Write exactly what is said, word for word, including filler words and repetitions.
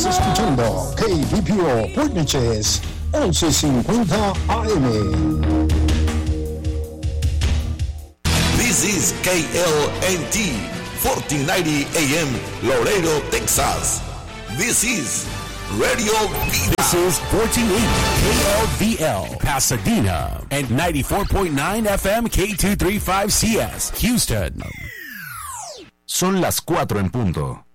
Escuchando K B P O Portneches once cincuenta A M. This is K L N T fourteen ninety A M Laredo, Texas. This is Radio Vida. This is fourteen eighty K L V L Pasadena and ninety-four point nine F M K two thirty-five C S Houston. Son las cuatro en punto.